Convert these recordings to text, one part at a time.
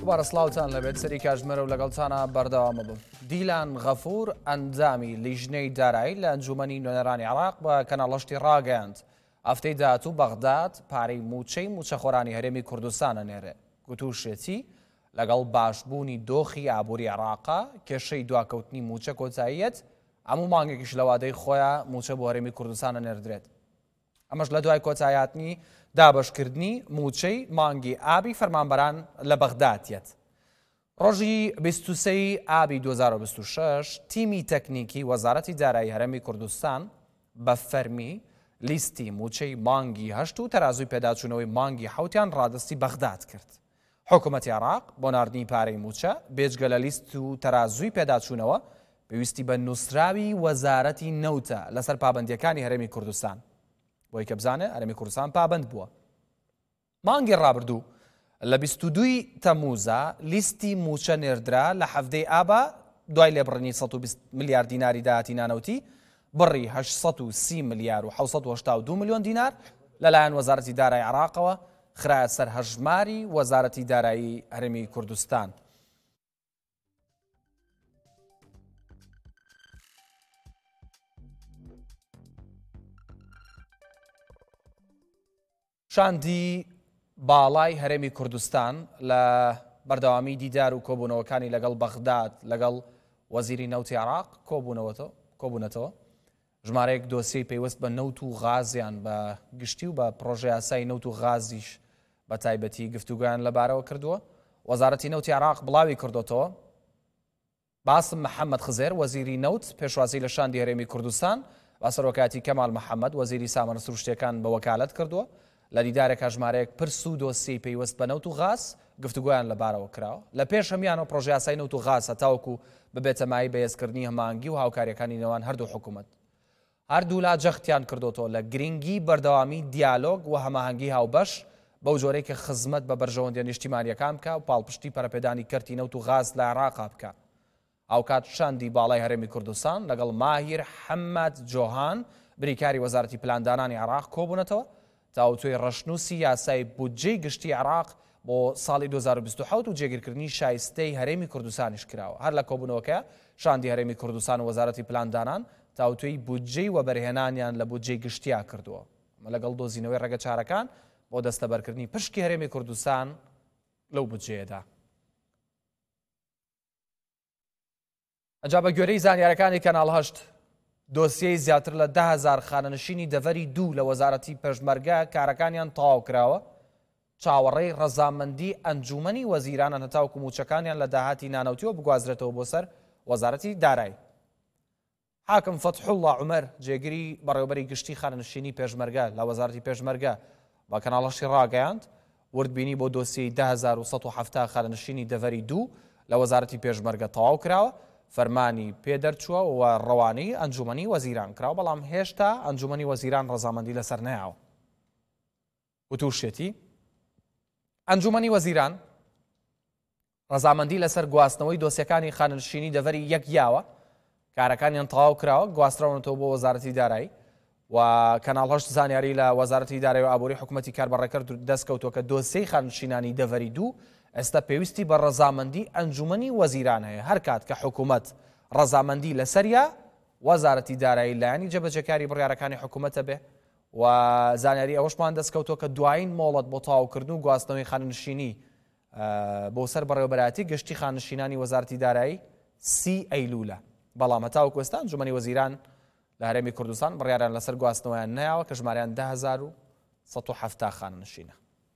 دووبارە سڵاوتان لەبێت سەری کاتژمێرە و لەگەڵتانە بەردەوامە بم. دیلان غەفور ئەندامی لیژنەی دارایی لە ئەنجومەنی نوێنەرانی عێراق بە کەناڵەشتی ڕاگەیاند. هەفتەی داهاتوو بەغداد پارەی موچەی موچەخۆرانی هەرێمی کوردستانە نێرێ. گوتوشێتی لەگەڵ باشبوونی دۆخی ئابووری عێراقا کێشەی دواکەوتنی موچە کۆتاییەت هەموو مانگێکیش لە وادەی خۆیان موچە بۆ هەرێمی کوردستانە نێردرێت. ئەمەش لە دوای کۆتاییاتنی دابشکردنی موچەی مانگی ئابی فەرمانبەران لە بەغدادیەت. ڕۆژی 23 ئابی 2026 تیمی تەکنیکی وەزارەتی دارایی هەرێمی کوردستان بە فەرمی لیستی موچەی مانگی هەشت و تەرازوی پێداچوونەوەی مانگی حوتیان ڕادستی بەغداد کرد. حکوومەتی عێراق بۆ ناردنی پارەی موچە بێجگە لە لیست و تەرازوی پێداچوونەوە پێویستی بە نووسراوی وەزارەتی نەوتە لەسەر پابەندیەکانی هەرێمی کوردستان. بۆی کە بزانێ هەرێمی کوردستان پابند بووە. مانگی ڕابردوو لە 22 تەمووزە لیستی موچە نێردرا لە هەفتەی ئابا دوای لێبڕنی 120 ملیار دیناری داهاتی نانەوتی بڕی 830 ملیار و 782 ملیۆن دینار لەلایەن وەزارەتی دارایی عێراقەوە خرایە سەر هەژماری وەزارەتی دارایی هەرێمی کوردستان. شاندی باڵای هەرێمی کوردستان لە بەردەوامی دیدار و کۆبوونەوەکانی لەگەڵ بەغداد لەگەڵ وەزیری نەوتی عێراق کۆبوونەتەوە ژمارەیەک دۆسیەی پێوەست بە نەوت و غازیان بە گشتی و بە پرۆژەی یاسای نەوت و غازیش بە تایبەتی گفتوگویان لەبارەوە کردووە. وەزارەتی نەوتی عێراق بڵاوی کردوتەوە باسم محەممەد خزێر وەزیری نەوت پێشوازی لە شاندی هەرێمی کوردستان با سەرۆکاتی کەمال محەممەد وەزیری سامانە سروشتیەکان بە وەکالەت کردووە لە دیدارێکا ژمارەیەک پرس و دۆسیەی پێیوەست بە نەوت و غاز گفتوگویان لەبارەوە کراوە. لە پێش هەمیانەوە پرۆژەی یاسای نەوت و غاز هەتاوەکو ببێتە مای بەهێزکردنی هەمانگی و هاوکاریەکانی نێوان هەردوو حکوومەت. هەردوو لا جەختیان کردوتەوە لە گرنگی بەردەوامی دیالۆگ و هەماهەنگی هاوبەش بەو جۆرەی کە خزمەت بە بەرژەوەندیە نیشتیمانیەکان بکە و پاڵپشتی پەرەپێدانی کەرتی نەوت و غاز لە عێراقا بکە. ئاوکات شاندی باڵای هەرێمی کوردستان لەگەڵ ماهیر حەممەد جۆهان بریکاری وەزارەتی پلاندانانی عێراق کۆبوونەتەوە تاوتوی ڕەشنووسی یاسای بودجەی گشتی عێراق بۆ ساڵی 2027 و جێگیرکردنی شایستەی هەرێمی کوردستانیش کراوە. هەر لە کۆبوونەوەکە شاندی هەرێمی کوردستان و وەزارەتی پلاندانان تاوتوی بودجەی وەبەرهێنانیان لە بودجەی گشتیا کردووە لەگەڵ دۆزینەوەی ڕێگە چارەکان بۆ دەستەبەرکردنی پشکی هەرێمی کوردستان لەو بودجەیەدا. ئەجا بە گوێرەی زانیارەکانی کەناڵ هەشت دۆسیەی زیاتر لە 10,000 خانەنشینی دەڤەری دوو لە وەزارەتی پێشمەرگە کارەکانیان تەواو کراوە. چاوەڕێی ڕەزامەندی ئەنجومەنی وەزیرانە هەتاوکو موچەکانیان لە داهاتی نانەوتیەوە بگوازرێتەوە بۆ سەر وەزارەتی دارایی. حاکم فەتحوڵڵا عومەر جێگیری بەڕێوەبەری گشتی خانەنشینی پێشمەرگە لە وەزارەتی پێشمەرگە بە کەناڵەشی ڕاگەیاند وردبینی بۆ دۆسیەی 10,170 خانەنشینی دەڤەری دوو لە وەزارەتی پێشمەرگە تەواو کراوە. فەرمانی پێدەرچووە و ڕەوانەی ئەنجومەنی وەزیران کراوە بەڵام هێشتا ئەنجومەنی وەزیران ڕەزامەندی لەسەر نەیاوە. وتوشێتی ئەنجومەنی وەزیران ڕەزامەندی لەسەر گواستنەوەی دۆسیەکانی خانەنشینی دەڤەری یەک یاوە کارەکانیان تەواو کراوە گواستراونەتەوە بۆ وەزارەتی دارایی و کەناڵ هەشت زانیاری لە وەزارەتی دارایی و ئابووری حکوومەتی کاربەڕێکرد دەستکەوتووە کە دۆسیەی خانەنشینانی دەڤەری دوو ئێستا پێویستی بە ڕەزامەندی ئەنجومەنی وەزیران هەیە. هەر کات کە حکوومەت ڕەزامەندی لەسەریە وەزارەتی دارایی لایەنی جێبەجێکاری بڕیارەکانی حکوومەتە بێ و زانیاری ئەوەشمان دەستکەوتووە کە دوایین مۆڵەت بۆ تەواوکردن و گواستنەوەی خانەنشینی بۆ سەر بەڕێوەبەراتی گشتی خانەنشینانی وەزارەتی دارایی 30 ئەیلولە. بەڵام هەتاوەکو ئێستا ئەنجومەنی وەزیران لە هەرێمی کوردستان بڕیاریان لەسەر گواستنەوەیان نەیاوە کە ژمارەیان 10,170 خانەنشینە.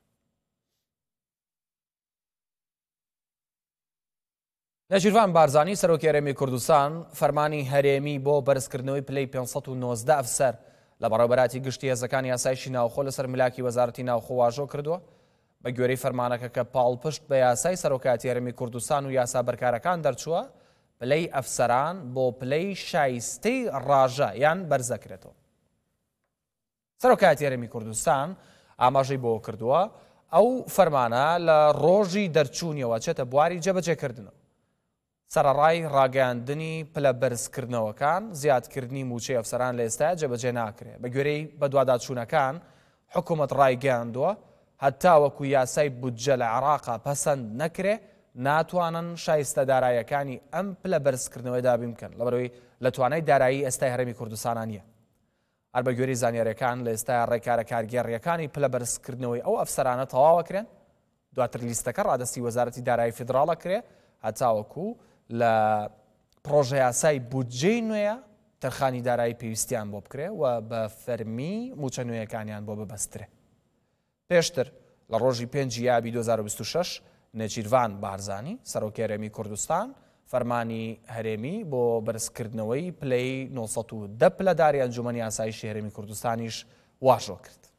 نەجیروان بارزانی سەرۆکی هەرێمی کوردستان فەرمانی هەرێمی بۆ بەرزکردنەوەی پلەی 519 ئەفسەر لە بەڕێوەبەراتی گشتی هێزەکانی یاسایشی ناوخۆ لەسەر ملاکی وەزارەتی ناوخۆ واژۆ کردووە. بە گوێرەی فەرمانەکە کە پاڵپشت بە یاسای سەرۆکاتی هەرێمی کوردستان و یاسا بەرکارەکان دەرچووە پلەی ئەفسەران بۆ پلەی شایستەی ڕاژە یان بەرزەکرێتەوە. سەرۆکاتی هەرێمی کوردستان ئاماژەی بۆ کردووە ئەو فەرمانە لە ڕۆژی دەرچوونیەوە چێتە بواری جێبەجێکردنەوە. سەرەڕای ڕاگەاندنی پلە بەرزکردنەوەکان زیادکردنی موچەی ئەفسەران لە ئێستا جێبەجێ ناکرێت. بە گوێرەی بەدواداچوونەکان حکوومەت ڕایگەاندووە هەتاوەکو یاسای بودجە لە عێراقا پەسەند نەکرێ ناتوانن شایستە داراییەکانی ئەم پلە بەرزکردنەوەی دابین بکەن لەبەرەوەی لە توانای دارایی ئێستای هەرێمی کوردستانان نییە. هەر بە گوێری زانیاریەکان لە ئێستا ڕێکارە کارگێڕیەکانی پلە بەرزکردنەوەی ئەو ئەفسەرانە تەواوەکرێن، دواتر لیستەکە ڕادستی وەزارەتی دارایی فیدراڵە کرێ هەتاوەکو لە پرۆژە یاسای بودجەی نوێیە تەرخانی دارایی پێویستیان بۆ بکرێ و بە فەرمی موچە نوێیەکانیان بۆ ببەسترێ. پێشتر لە ڕۆژی 5 یابی 2026 نێچیروان بارزانی سەرۆکی هەرێمی کوردستان فەرمانی هەرێمی بۆ بەرزکردنەوەی پلەی 910 پلەداری ئەنجومەنی ئاسایشی هەرێمی کوردستانیش واژۆ کرد.